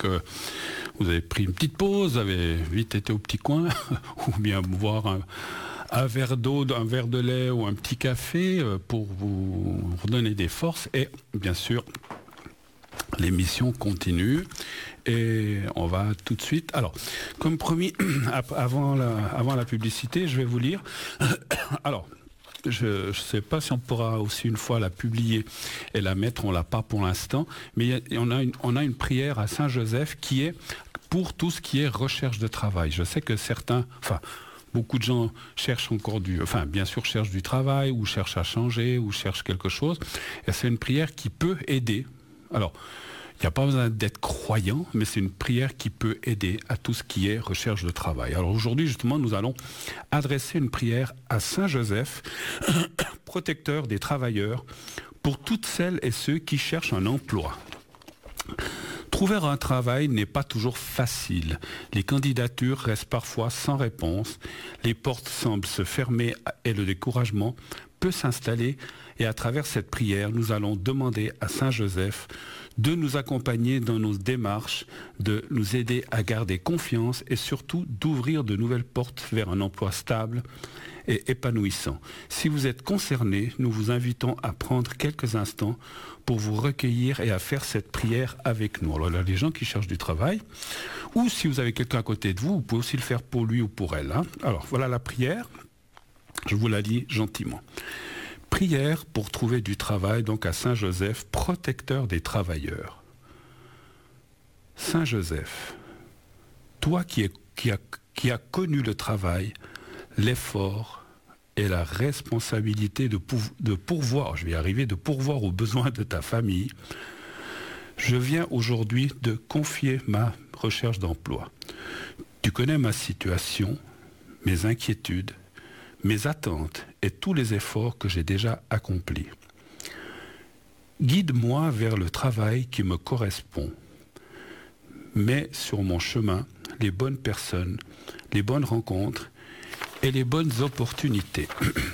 que vous avez pris une petite pause, vous avez vite été au petit coin, ou bien boire un verre d'eau, un verre de lait ou un petit café pour vous redonner des forces. Et bien sûr, l'émission continue et on va tout de suite. Alors, comme promis, avant la publicité, je vais vous lire. Alors, je ne sais pas si on pourra aussi une fois la publier et la mettre, on ne l'a pas pour l'instant, mais on a une prière à Saint-Joseph qui est pour tout ce qui est recherche de travail. Je sais que beaucoup de gens cherchent bien sûr cherchent du travail, ou cherchent à changer, ou cherchent quelque chose. Et c'est une prière qui peut aider. Alors, il n'y a pas besoin d'être croyant, mais c'est une prière qui peut aider à tout ce qui est recherche de travail. Alors aujourd'hui, justement, nous allons adresser une prière à Saint Joseph, protecteur des travailleurs, pour toutes celles et ceux qui cherchent un emploi. Trouver un travail n'est pas toujours facile. Les candidatures restent parfois sans réponse. Les portes semblent se fermer et le découragement peut s'installer. Et à travers cette prière, nous allons demander à Saint Joseph de nous accompagner dans nos démarches, de nous aider à garder confiance et surtout d'ouvrir de nouvelles portes vers un emploi stable et épanouissant. Si vous êtes concerné, nous vous invitons à prendre quelques instants pour vous recueillir et à faire cette prière avec nous. Alors là, les gens qui cherchent du travail, ou si vous avez quelqu'un à côté de vous, vous pouvez aussi le faire pour lui ou pour elle. Alors voilà la prière, je vous la lis gentiment. Prière pour trouver du travail, donc à Saint Joseph, protecteur des travailleurs. Saint Joseph, toi qui as connu le travail, l'effort et la responsabilité de pourvoir, je vais y arriver, de pourvoir aux besoins de ta famille, je viens aujourd'hui de confier ma recherche d'emploi. Tu connais ma situation, mes inquiétudes, mes attentes et tous les efforts que j'ai déjà accomplis. Guide-moi vers le travail qui me correspond. Mets sur mon chemin les bonnes personnes, les bonnes rencontres et les bonnes opportunités.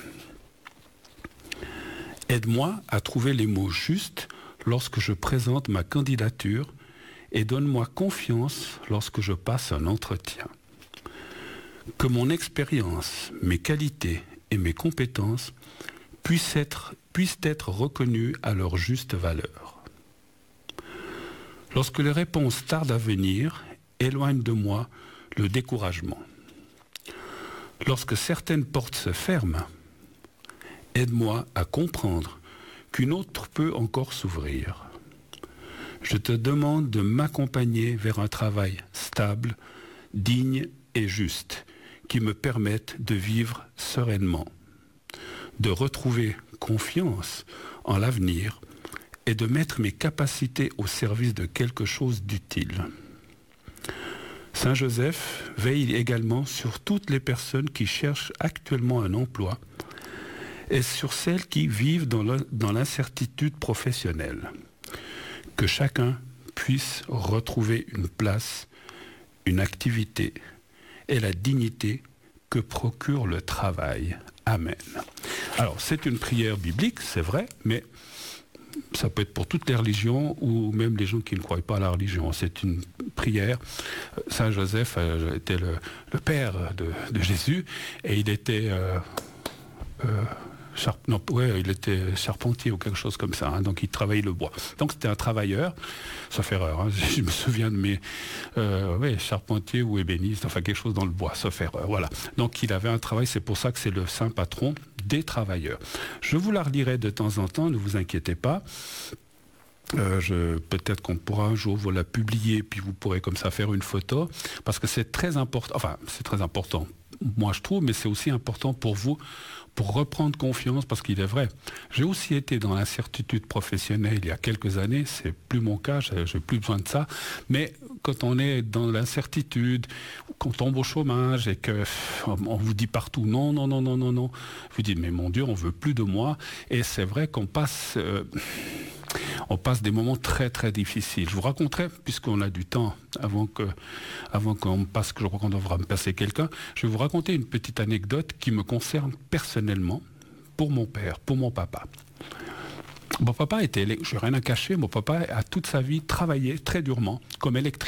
Aide-moi à trouver les mots justes lorsque je présente ma candidature et donne-moi confiance lorsque je passe un entretien. Que mon expérience, mes qualités et mes compétences puissent être reconnues à leur juste valeur. Lorsque les réponses tardent à venir, éloigne de moi le découragement. Lorsque certaines portes se ferment, aide-moi à comprendre qu'une autre peut encore s'ouvrir. Je te demande de m'accompagner vers un travail stable, digne et juste, qui me permette de vivre sereinement, de retrouver confiance en l'avenir et de mettre mes capacités au service de quelque chose d'utile. Saint Joseph veille également sur toutes les personnes qui cherchent actuellement un emploi et sur celles qui vivent dans l'incertitude professionnelle. Que chacun puisse retrouver une place, une activité et la dignité que procure le travail. Amen. Alors, c'est une prière biblique, c'est vrai, mais ça peut être pour toutes les religions ou même les gens qui ne croient pas à la religion. C'est une prière. Saint Joseph était le père de Jésus et il était... il était charpentier ou quelque chose comme ça, donc il travaillait le bois. Donc c'était un travailleur, sauf erreur, je me souviens de mes charpentier ou ébéniste, enfin quelque chose dans le bois, sauf erreur, voilà. Donc il avait un travail, c'est pour ça que c'est le saint patron des travailleurs. Je vous la relirai de temps en temps, ne vous inquiétez pas. Peut-être qu'on pourra un jour vous la publier, puis vous pourrez comme ça faire une photo, parce que c'est très important, c'est très important, moi je trouve, mais c'est aussi important pour vous, pour reprendre confiance, parce qu'il est vrai, j'ai aussi été dans l'incertitude professionnelle il y a quelques années, c'est plus mon cas, j'ai plus besoin de ça, mais quand on est dans l'incertitude, qu'on tombe au chômage et qu'on vous dit partout non, vous dites mais mon Dieu, on veut plus de moi, et c'est vrai qu'on passe... on passe des moments très très difficiles. Je vous raconterai, puisqu'on a du temps avant qu'on passe, je crois qu'on devra me passer quelqu'un, je vais vous raconter une petite anecdote qui me concerne personnellement pour mon père, pour mon papa. Mon papa je n'ai rien à cacher, mon papa a toute sa vie travaillé très durement comme électricien.